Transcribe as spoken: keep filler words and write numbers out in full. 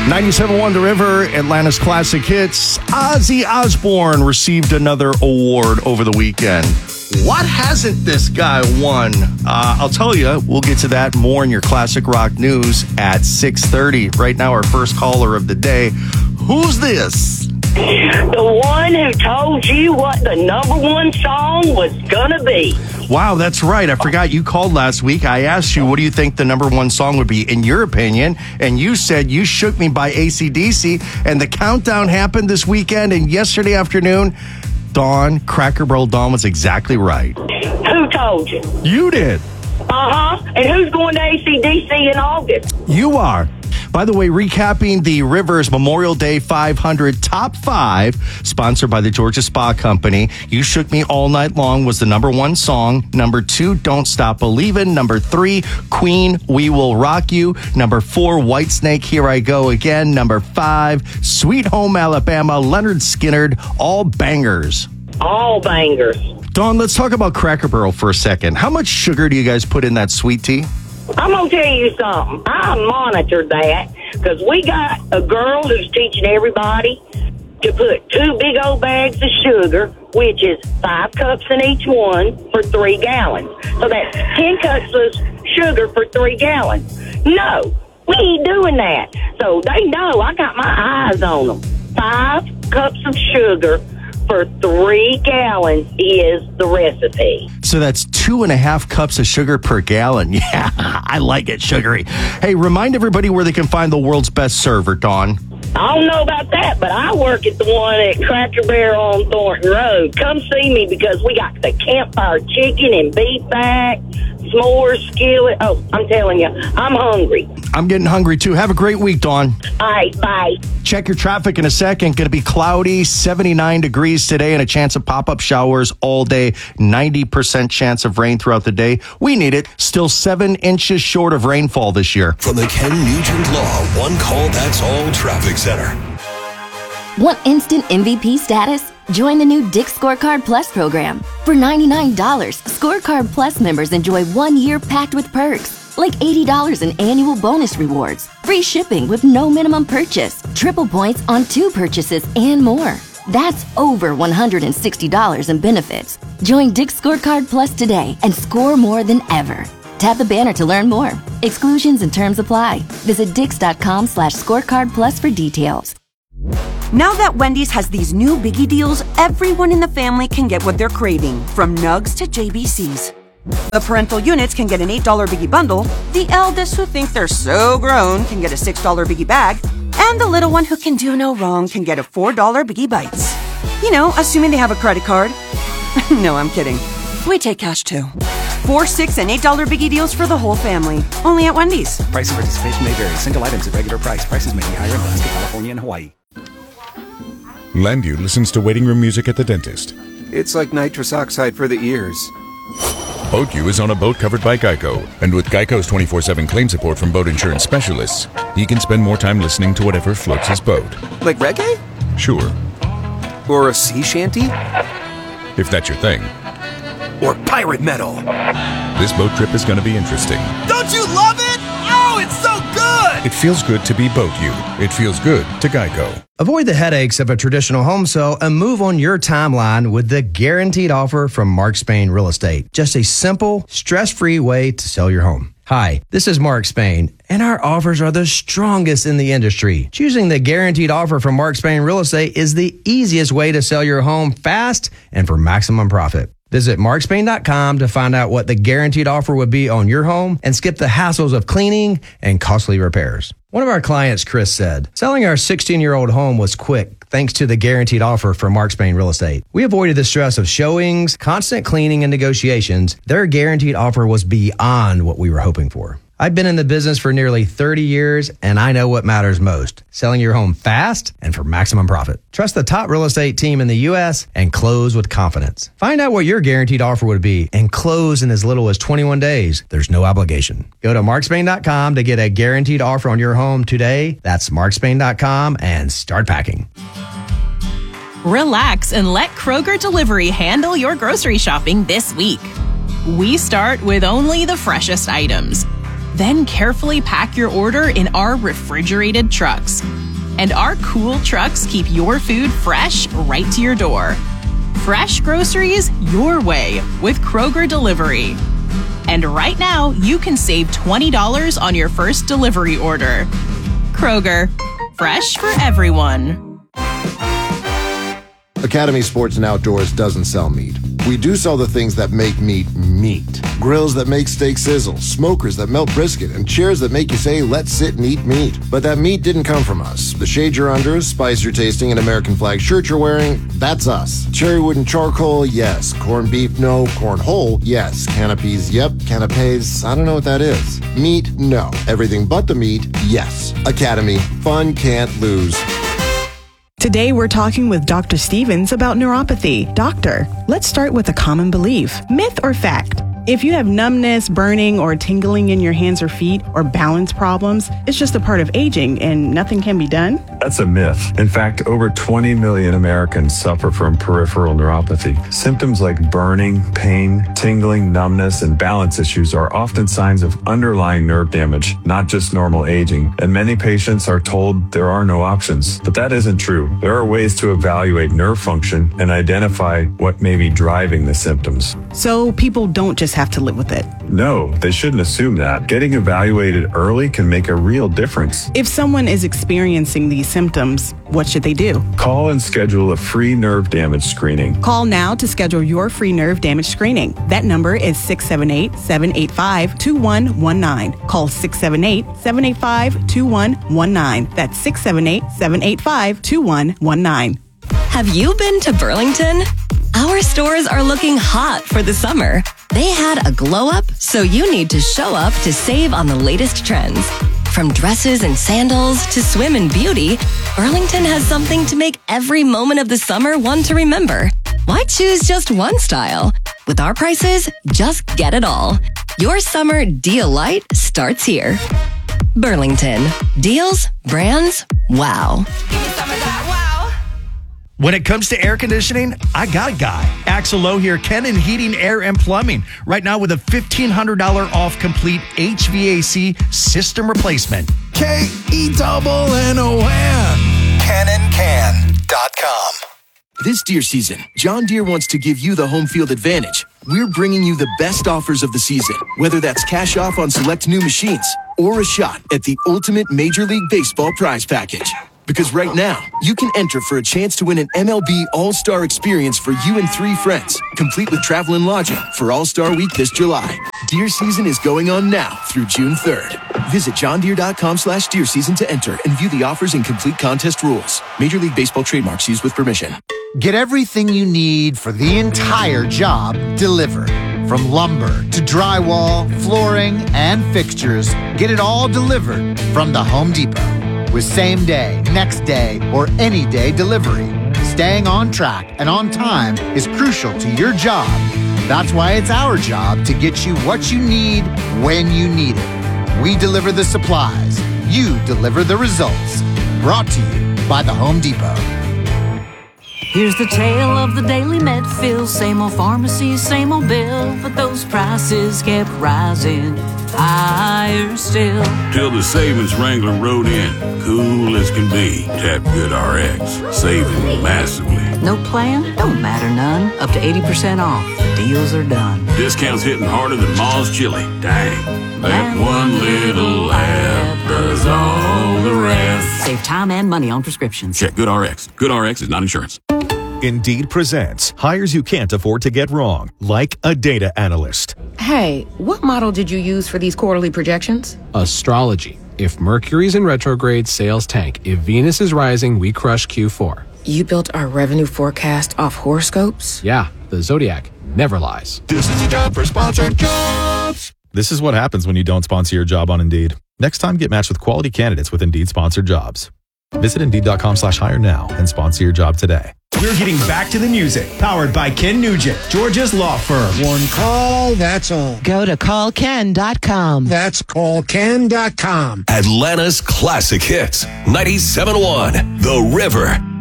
ninety-seven point one The River, Atlanta's classic hits. Ozzy Osbourne received another award over the weekend. What hasn't this guy won? Uh, I'll tell you, we'll get to that more in your classic rock news at six thirty. Right now, our first caller of the day. Who's this? The one who told you what the number one song was gonna be. Wow, that's right. I forgot you called last week. I asked you, what do you think the number one song would be, in your opinion? And you said You Shook Me by A C D C. And the countdown happened this weekend, and yesterday afternoon, Dawn, Cracker Barrel Dawn was exactly right. Who told you? You did. Uh-huh. And who's going to A C D C in August? You are. By the way, recapping the Rivers Memorial Day five hundred Top five, sponsored by the Georgia Spa Company. You Shook Me All Night Long was the number one song. Number two, Don't Stop Believin'. Number three, Queen, We Will Rock You. Number four, Whitesnake, Here I Go Again. Number five, Sweet Home Alabama, Leonard Skinner. All bangers. All bangers. Dawn, let's talk about Cracker Barrel for a second. How much sugar do you guys put in that sweet tea? I'm going to tell you something. I monitored that because we got a girl who's teaching everybody to put two big old bags of sugar, which is five cups in each one, for three gallons. So that's ten cups of sugar for three gallons. No, we ain't doing that. So they know I got my eyes on them. Five cups of sugar for three gallons is the recipe. So that's two and a half cups of sugar per gallon. Yeah, I like it sugary. Hey, remind everybody where they can find the world's best server, Dawn. I don't know about that, but I work at the one at Cracker Barrel on Thornton Road. Come see me because we got the campfire chicken and beef back, s'mores, skillet. Oh, I'm telling you, I'm hungry. I'm getting hungry too. Have a great week, Dawn. All right, bye. Check your traffic in a second. Going to be cloudy, seventy-nine degrees today, and a chance of pop-up showers all day. ninety percent chance of rain throughout the day. We need it. Still seven inches short of rainfall this year. From the Ken Nugent Law One Call That's All Traffic Center. Want instant M V P status? Join the new Dick's Scorecard Plus program. For ninety-nine dollars, Scorecard Plus members enjoy one year packed with perks. Like eighty dollars in annual bonus rewards, free shipping with no minimum purchase, triple points on two purchases, and more. That's over one hundred sixty dollars in benefits. Join Dick's Scorecard Plus today and score more than ever. Tap the banner to learn more. Exclusions and terms apply. Visit dix.com slash scorecard plus for details. Now that Wendy's has these new biggie deals, everyone in the family can get what they're craving, from Nugs to J B Cs. The parental units can get an eight dollar biggie bundle, the eldest who think they're so grown can get a six dollar biggie bag, and the little one who can do no wrong can get a four dollar biggie bites. You know, assuming they have a credit card. No, I'm kidding. We take cash too. Four, six, and eight dollar biggie deals for the whole family. Only at Wendy's. Price and participation may vary. Single items at regular price. Prices may be higher in Alaska, California, and Hawaii. Landu listens to waiting room music at the dentist. It's like nitrous oxide for the ears. BoatU is on a boat covered by Geico, and with Geico's twenty-four seven claim support from boat insurance specialists, he can spend more time listening to whatever floats his boat. Like reggae? Sure. Or a sea shanty? If that's your thing. Or pirate metal. This boat trip is going to be interesting. Don't you love it? Oh, it's so good! It feels good to be BoatU. It feels good to Geico. Avoid the headaches of a traditional home sale and move on your timeline with the guaranteed offer from Mark Spain Real Estate. Just a simple, stress-free way to sell your home. Hi, this is Mark Spain, and our offers are the strongest in the industry. Choosing the guaranteed offer from Mark Spain Real Estate is the easiest way to sell your home fast and for maximum profit. Visit mark spain dot com to find out what the guaranteed offer would be on your home and skip the hassles of cleaning and costly repairs. One of our clients, Chris, said, selling our sixteen-year-old home was quick thanks to the guaranteed offer from Mark Spain Real Estate. We avoided the stress of showings, constant cleaning, and negotiations. Their guaranteed offer was beyond what we were hoping for. I've been in the business for nearly thirty years, and I know what matters most. Selling your home fast and for maximum profit. Trust the top real estate team in the U S and close with confidence. Find out what your guaranteed offer would be and close in as little as twenty-one days. There's no obligation. Go to mark spain dot com to get a guaranteed offer on your home today. That's mark spain dot com and start packing. Relax and let Kroger Delivery handle your grocery shopping this week. We start with only the freshest items. Then carefully pack your order in our refrigerated trucks. And our cool trucks keep your food fresh right to your door. Fresh groceries your way with Kroger Delivery. And right now, you can save twenty dollars on your first delivery order. Kroger, fresh for everyone. Academy Sports and Outdoors doesn't sell meat. We do sell the things that make meat meat. Grills that make steak sizzle, smokers that melt brisket, and chairs that make you say, let's sit and eat meat. But that meat didn't come from us. The shade you're under, spice you're tasting, and American flag shirt you're wearing, that's us. Cherry wood and charcoal, yes. Corned beef, no. Corn whole, yes. Canopies, yep. Canapes, I don't know what that is. Meat, no. Everything but the meat, yes. Academy, fun can't lose. Today, we're talking with Doctor Stevens about neuropathy. Doctor, let's start with a common belief. Myth or fact? If you have numbness, burning, or tingling in your hands or feet, or balance problems, it's just a part of aging and nothing can be done? That's a myth. In fact, over twenty million Americans suffer from peripheral neuropathy. Symptoms like burning, pain, tingling, numbness, and balance issues are often signs of underlying nerve damage, not just normal aging. And many patients are told there are no options. But that isn't true. There are ways to evaluate nerve function and identify what may be driving the symptoms. So people don't just have to live with it. No, they shouldn't assume that. Getting evaluated early can make a real difference. If someone is experiencing these symptoms, what should they do? Call and schedule a free nerve damage screening. Call now to schedule your free nerve damage screening. That number is six seven eight, seven eight five, two one one nine. Call six seven eight, seven eight five, two one one nine. That's six seven eight, seven eight five, two one one nine. Have you been to Burlington? Our stores are looking hot for the summer. They had a glow up, so you need to show up to save on the latest trends. From dresses and sandals to swim and beauty, Burlington has something to make every moment of the summer one to remember. Why choose just one style? With our prices, just get it all. Your summer deal light starts here. Burlington. Deals, brands, wow. When it comes to air conditioning, I got a guy. Axel Lowe here, Kennan Heating, Air, and Plumbing. Right now with a fifteen hundred dollars off complete H V A C system replacement. K E double N O N. Kennan Can dot com. This deer season, John Deere wants to give you the home field advantage. We're bringing you the best offers of the season, whether that's cash off on select new machines or a shot at the ultimate Major League Baseball prize package. Because right now, you can enter for a chance to win an M L B All-Star experience for you and three friends, complete with travel and lodging for All-Star Week this July. Deer season is going on now through June third. Visit john deere dot com slash deer season to enter and view the offers and complete contest rules. Major League Baseball trademarks used with permission. Get everything you need for the entire job delivered. From lumber to drywall, flooring, and fixtures, get it all delivered from the Home Depot. With same day, next day, or any day delivery. Staying on track and on time is crucial to your job. That's why it's our job to get you what you need when you need it. We deliver the supplies. You deliver the results. Brought to you by the Home Depot. Here's the tale of the daily Medfill. Same old pharmacy, same old bill, but those prices kept rising higher still. Till the savings wrangler rode in, cool as can be. Tap Good R X, saving massively. No plan? Don't matter none. Up to eighty percent off. Deals are done. Discounts hitting harder than Ma's chili. Dang, that one little app does all the rest. Save time and money on prescriptions. Check Good R X. Good R X is not insurance. Indeed presents hires you can't afford to get wrong, like a data analyst. Hey, what model did you use for these quarterly projections? Astrology. If Mercury's in retrograde, sales tank. If Venus is rising, we crush Q four. You built our revenue forecast off horoscopes? Yeah, the Zodiac never lies. This is a job for sponsored jobs. This is what happens when you don't sponsor your job on Indeed. Next time, get matched with quality candidates with Indeed sponsored jobs. Visit Indeed.com slash hire now and sponsor your job today. We're getting back to the music. Powered by Ken Nugent, Georgia's law firm. One call, that's all. Go to call ken dot com. That's call ken dot com. Atlanta's classic hits. ninety-seven point one The River.